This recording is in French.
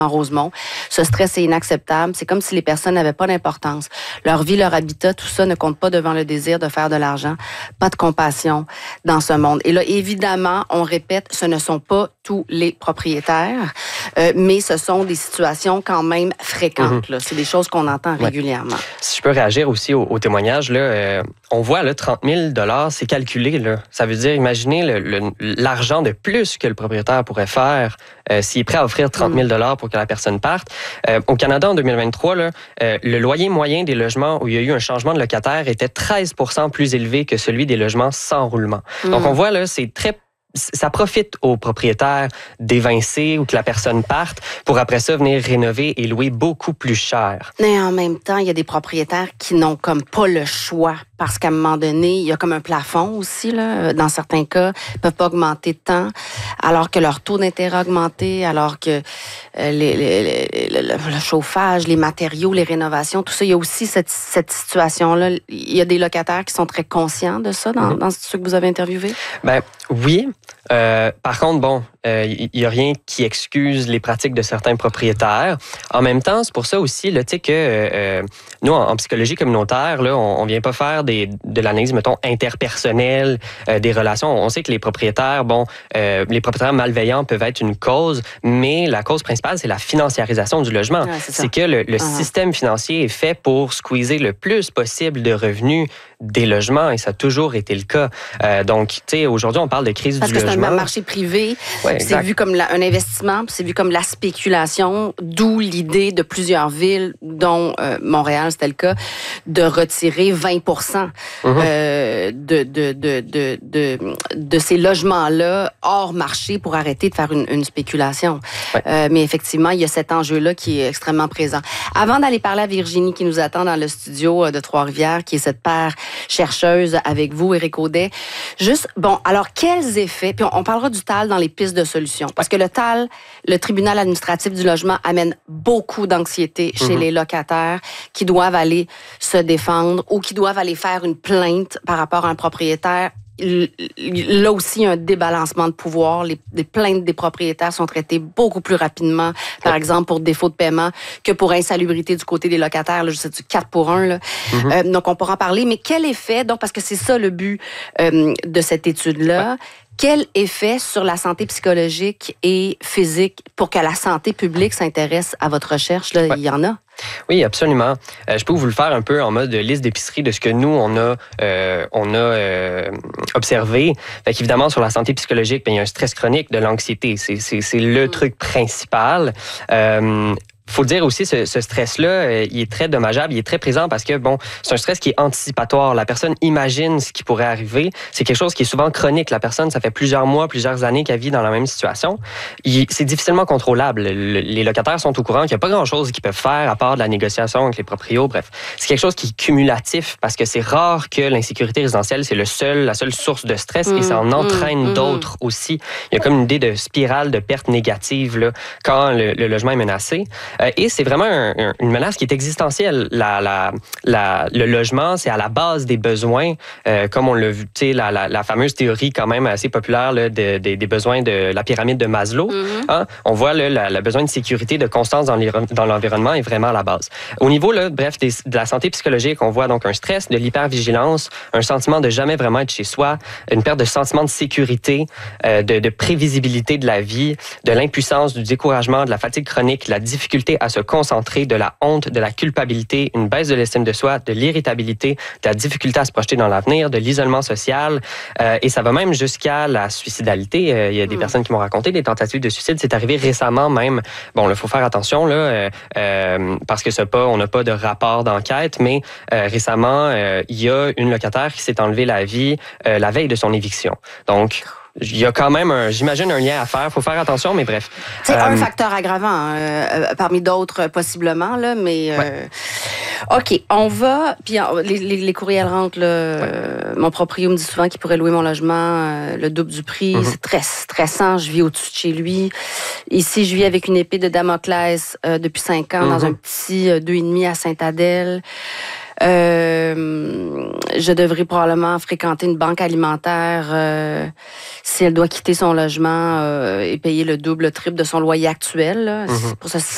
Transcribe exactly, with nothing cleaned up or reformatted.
en Rosemont. Ce stress est inacceptable. C'est comme si les personnes n'avaient pas d'importance. Leur vie, leur habitat, tout ça ne compte pas devant le désir de faire de l'argent. Pas de compassion dans ce monde. Et là, évidemment, on répète, ce ne sont pas tous les propriétaires, euh, mais ce sont des situations quand même fréquentes. Mm-hmm. Là. C'est des choses qu'on entend ouais. régulièrement. Si je peux réagir aussi au, au témoignage, là, euh, on voit là, trente mille dollars, c'est calculé. Là. Ça veut dire, imaginez le, le, l'argent de plus que le propriétaire pourrait faire euh, s'il est prêt à offrir trente mille dollars pour que la personne parte. Euh, au Canada, en deux mille vingt-trois, là, euh, le loyer moyen des logements où il y a eu un changement de locataire était treize pour cent plus élevé que celui des logements sans roulement. Mm. Donc, on voit, là, c'est très ça profite aux propriétaires d'évincer ou que la personne parte pour après ça venir rénover et louer beaucoup plus cher. Mais en même temps, il y a des propriétaires qui n'ont comme pas le choix parce qu'à un moment donné, il y a comme un plafond aussi, là. Dans certains cas, ils peuvent pas augmenter de temps alors que leur taux d'intérêt a augmenté, alors que euh, les, les, les, le, le chauffage, les matériaux, les rénovations, tout ça. Il y a aussi cette, cette situation-là. Il y a des locataires qui sont très conscients de ça dans, mm-hmm. dans ceux que vous avez interviewés? Ben oui. Euh, par contre, bon, il euh, n'y a rien qui excuse les pratiques de certains propriétaires. En même temps, c'est pour ça aussi, là, tu sais, que euh, nous, en, en psychologie communautaire, là, on ne vient pas faire des, de l'analyse, mettons, interpersonnelle euh, des relations. On sait que les propriétaires, bon, euh, les propriétaires malveillants peuvent être une cause, mais la cause principale, c'est la financiarisation du logement. Ouais, c'est, c'est que le, le uh-huh. système financier est fait pour squeezer le plus possible de revenus des logements, et ça a toujours été le cas. Euh, donc, tu sais, aujourd'hui, on parle de crise Parce du logement. Parce que c'est un marché privé, ouais, c'est vu comme la, un investissement, c'est vu comme la spéculation, d'où l'idée de plusieurs villes, dont euh, Montréal, c'était le cas, de retirer vingt pour cent mm-hmm. euh, de, de, de, de, de, de ces logements-là hors marché pour arrêter de faire une, une spéculation. Ouais. Euh, mais effectivement, il y a cet enjeu-là qui est extrêmement présent. Avant d'aller parler à Virginie qui nous attend dans le studio de Trois-Rivières, qui est cette paire chercheuse avec vous, Éric Audet. Juste, bon, alors quels effets, puis on, on parlera du T A L dans les pistes de solutions, parce que le T A L, le tribunal administratif du logement, amène beaucoup d'anxiété chez mm-hmm. les locataires qui doivent aller se défendre ou qui doivent aller faire une plainte par rapport à un propriétaire. Là aussi, il y a un débalancement de pouvoir. Les, les plaintes des propriétaires sont traitées beaucoup plus rapidement, par exemple, pour défaut de paiement, que pour insalubrité du côté des locataires. Là, je sais, du quatre pour un. Là. Mm-hmm. Euh, donc, on pourra en parler. Mais quel effet, donc, parce que c'est ça le but euh, de cette étude-là, ouais. Quel effet sur la santé psychologique et physique pour que la santé publique s'intéresse à votre recherche? Là, ouais. Il y en a? Oui, absolument. Euh, je peux vous le faire un peu en mode liste d'épicerie de ce que nous, on a, euh, on a euh, observé. Fait qu'évidemment, sur la santé psychologique, bien, il y a un stress chronique, de l'anxiété. C'est, c'est, c'est le mmh. truc principal. Euh, faut dire aussi, ce, ce stress-là, euh, il est très dommageable, il est très présent parce que, bon, c'est un stress qui est anticipatoire. La personne imagine ce qui pourrait arriver. C'est quelque chose qui est souvent chronique. La personne, ça fait plusieurs mois, plusieurs années qu'elle vit dans la même situation. Il, c'est difficilement contrôlable. Le, les locataires sont au courant qu'il n'y a pas grand-chose qu'ils peuvent faire à part de la négociation avec les proprios. Bref, c'est quelque chose qui est cumulatif parce que c'est rare que l'insécurité résidentielle, c'est le seul, la seule source de stress mmh, et ça en entraîne mmh, d'autres mmh. aussi. Il y a comme une idée de spirale de perte négative là, quand le, le logement est menacé. Et c'est vraiment un, un, une menace qui est existentielle. La, la, la, le logement, c'est à la base des besoins, euh, comme on l'a vu, tu sais, la, la, la fameuse théorie quand même assez populaire là, de, de, des besoins de la pyramide de Maslow. Mm-hmm. Hein? On voit là, la, le besoin de sécurité, de constance dans, dans l'environnement est vraiment à la base. Au niveau, là, bref, des, de la santé psychologique, on voit donc un stress, de l'hypervigilance, un sentiment de jamais vraiment être chez soi, une perte de sentiment de sécurité, euh, de, de prévisibilité de la vie, de l'impuissance, du découragement, de la fatigue chronique, la difficulté à se concentrer, de la honte, de la culpabilité, une baisse de l'estime de soi, de l'irritabilité, de la difficulté à se projeter dans l'avenir, de l'isolement social, euh, et ça va même jusqu'à la suicidalité. Euh, il y a des mmh. personnes qui m'ont raconté des tentatives de suicide. C'est arrivé récemment même. Bon, il faut faire attention là, euh, euh, parce que c'est pas, on n'a pas de rapport d'enquête, mais euh, récemment, euh, il y a une locataire qui s'est enlevé la vie euh, la veille de son éviction. Donc, il y a quand même, un, j'imagine, un lien à faire. Il faut faire attention, mais bref. C'est euh, un facteur aggravant, euh, parmi d'autres, possiblement, là, mais... Euh, ouais. OK, on va... Puis les, les, les courriels rentrent, là, ouais. euh, mon proprio me dit souvent qu'il pourrait louer mon logement euh, le double du prix. Mm-hmm. C'est très stressant, je vis au-dessus de chez lui. Ici, je vis avec une épée de Damoclès euh, depuis cinq ans, mm-hmm. dans un petit euh, deux et demi à Sainte-Adèle. Euh, je devrais probablement fréquenter une banque alimentaire euh, si elle doit quitter son logement euh, et payer le double, le triple de son loyer actuel. Là. Mm-hmm. Pour ça,